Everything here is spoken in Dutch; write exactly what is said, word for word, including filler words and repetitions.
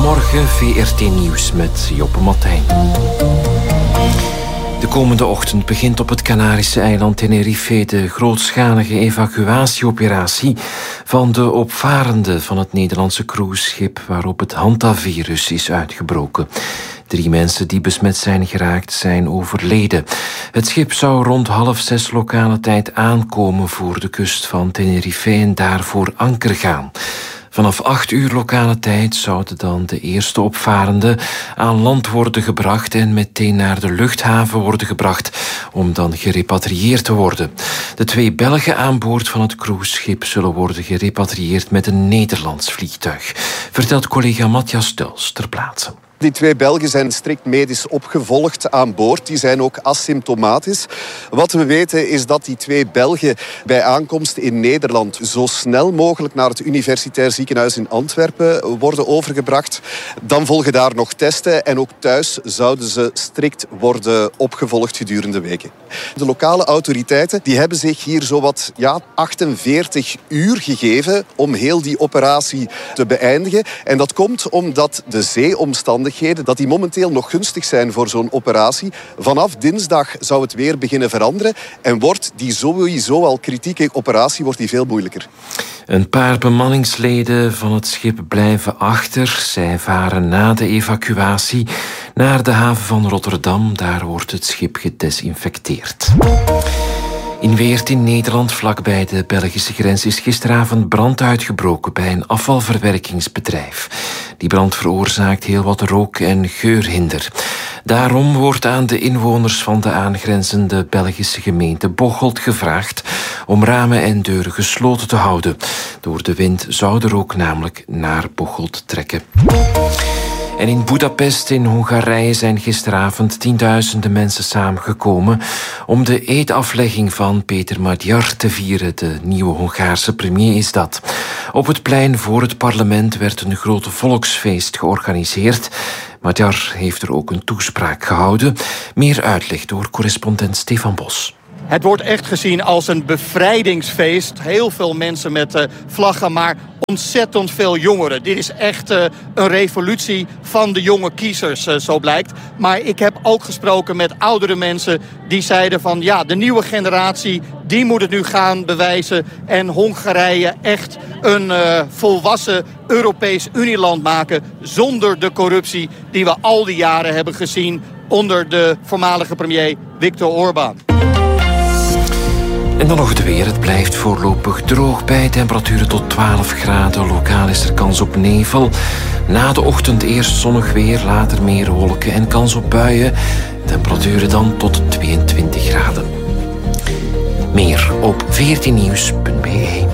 Goedemorgen, V R T Nieuws met Joppe Matthijn. De komende ochtend begint op het Canarische eiland Tenerife de grootschalige evacuatieoperatie van de opvarenden van het Nederlandse cruiseschip waarop het hantavirus is uitgebroken. Drie mensen die besmet zijn geraakt zijn overleden. Het schip zou rond half zes lokale tijd aankomen voor de kust van Tenerife en daar voor anker gaan. Vanaf acht uur lokale tijd zouden dan de eerste opvarenden aan land worden gebracht en meteen naar de luchthaven worden gebracht om dan gerepatrieerd te worden. De twee Belgen aan boord van het cruiseschip zullen worden gerepatrieerd met een Nederlands vliegtuig, vertelt collega Matthias Duls ter plaatse. Die twee Belgen zijn strikt medisch opgevolgd aan boord. Die zijn ook asymptomatisch. Wat we weten is dat die twee Belgen bij aankomst in Nederland zo snel mogelijk naar het Universitair Ziekenhuis in Antwerpen worden overgebracht. Dan volgen daar nog testen en ook thuis zouden ze strikt worden opgevolgd gedurende weken. De lokale autoriteiten die hebben zich hier zowat ja, achtenveertig uur gegeven om heel die operatie te beëindigen. En dat komt omdat de zeeomstandigheden dat die momenteel nog gunstig zijn voor zo'n operatie. Vanaf dinsdag zou het weer beginnen veranderen en wordt die sowieso al kritieke operatie wordt die veel moeilijker. Een paar bemanningsleden van het schip blijven achter. Zij varen na de evacuatie naar de haven van Rotterdam. Daar wordt het schip gedesinfecteerd. In Weert in Nederland, vlakbij de Belgische grens, is gisteravond brand uitgebroken bij een afvalverwerkingsbedrijf. Die brand veroorzaakt heel wat rook- en geurhinder. Daarom wordt aan de inwoners van de aangrenzende Belgische gemeente Bocholt gevraagd om ramen en deuren gesloten te houden. Door de wind zou de rook namelijk naar Bocholt trekken. En in Budapest in Hongarije zijn gisteravond tienduizenden mensen samengekomen om de eedaflegging van Péter Magyar te vieren. De nieuwe Hongaarse premier is dat. Op het plein voor het parlement werd een grote volksfeest georganiseerd. Magyar heeft er ook een toespraak gehouden. Meer uitleg door correspondent Stefan Bos. Het wordt echt gezien als een bevrijdingsfeest. Heel veel mensen met uh, vlaggen, maar ontzettend veel jongeren. Dit is echt uh, een revolutie van de jonge kiezers, uh, zo blijkt. Maar ik heb ook gesproken met oudere mensen die zeiden van ja, de nieuwe generatie, die moet het nu gaan bewijzen en Hongarije echt een uh, volwassen Europees Unieland maken zonder de corruptie die we al die jaren hebben gezien onder de voormalige premier Viktor Orbán. En dan nog het weer. Het blijft voorlopig droog bij temperaturen tot twaalf graden. Lokaal is er kans op nevel. Na de ochtend eerst zonnig weer, later meer wolken en kans op buien. Temperaturen dan tot tweeëntwintig graden. Meer op veertien nieuws punt b e.